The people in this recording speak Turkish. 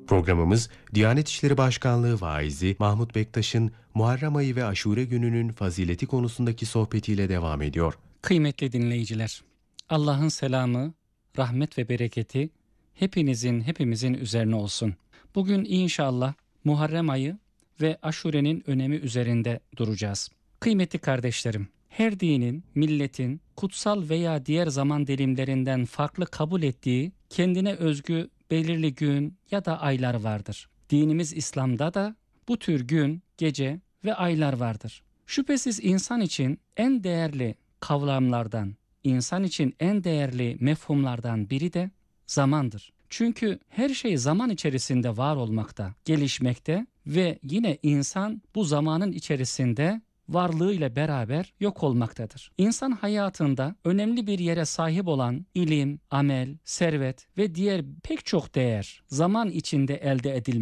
Programımız Diyanet İşleri Başkanlığı vaizi Mahmut Bektaş'ın Muharrem ayı ve Aşure gününün fazileti konusundaki sohbetiyle devam ediyor. Kıymetli dinleyiciler, Allah'ın selamı, rahmet ve bereketi hepimizin üzerine olsun. Bugün inşallah Muharrem ayı ve Aşure'nin önemi üzerinde duracağız. Kıymetli kardeşlerim, her dinin, milletin kutsal veya diğer zaman dilimlerinden farklı kabul ettiği kendine özgü belirli gün ya da aylar vardır. Dinimiz İslam'da da bu tür gün, gece ve aylar vardır. Şüphesiz insan için en değerli kavramlardan, insan için en değerli mefhumlardan biri de zamandır. Çünkü her şey zaman içerisinde var olmakta, gelişmekte ve yine insan bu zamanın içerisinde varlığıyla beraber yok olmaktadır. İnsan hayatında önemli bir yere sahip olan ilim, amel, servet ve diğer pek çok değer zaman içinde elde edilmektedir.